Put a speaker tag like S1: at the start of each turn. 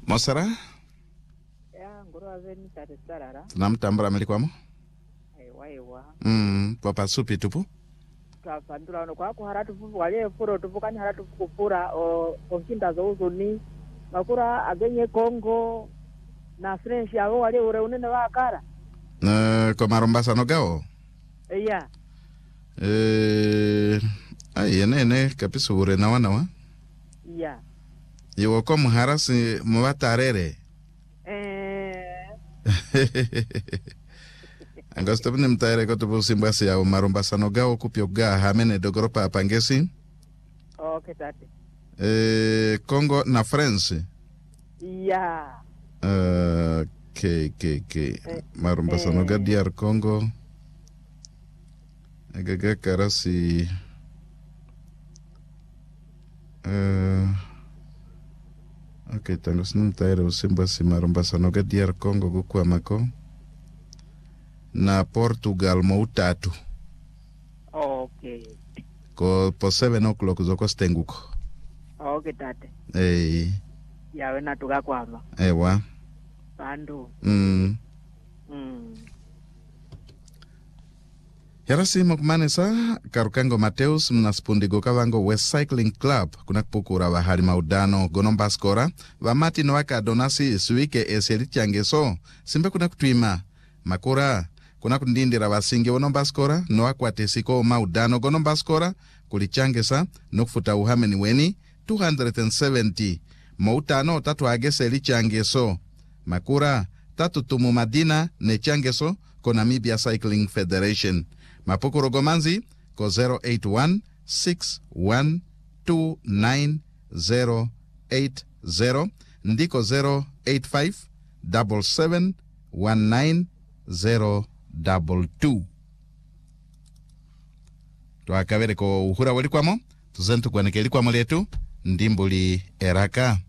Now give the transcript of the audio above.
S1: Mosara?
S2: Ya, nguru azeni tarisarara.
S1: Tunamtambura melikwamo?
S2: Ewa.
S1: Papa supi tupu?
S2: Twafandura ono kwa kuharatu fufu wale furo tupu kani haratu kufura o kinda zo uzuni. Makura agenye Kongo na French yawo wale ure unene wakara.
S1: Kwa marumbasa nogao?
S2: Iya.
S1: Ene kapisa ure na wana.
S2: Iya.
S1: Iwo ko muharasi mubatarere. Angosto bine mtaire ko tubu simbasi ya marumbasa nogao kupyo ga hamene dogoropa apangesi.
S2: Okay, tate.
S1: Congo na France.
S2: Iya.
S1: Marumbasa noga DR Congo. Agaga karasi. Okay, tango sinu mtaire usimbasi marumbasa noga DR Congo kukua mako. Na Portugal mo utatu.
S2: Okay.
S1: Ko po 7 o'clock zoko stenguko.
S2: Okay, tate. Yawe natuka kwama.
S1: Ewa.
S2: Pandu.
S1: Yarasi mokmanesa Karukango Mateus mnaspundigo kavango West Cycling Club kuna kupukura wa hali maudano gonombaskora wa mati nwaka donasi suike eseli changeso simbe kuna kutuima makura kuna kundindira wasinge wonombaskora noa kwa tesiko maudano gonombaskora kulichangesa nukufuta uhameni weni 270 mautano tatu ageseli changeso makura tatu tumu madina ne changeso ko Namibia Cycling Federation Mapukuro Gomanzi ko 081612980 ndiko 08577190022 Twakavere ko uhura walikwamo tuzentu kwanike likwamo letu ndimbuli eraka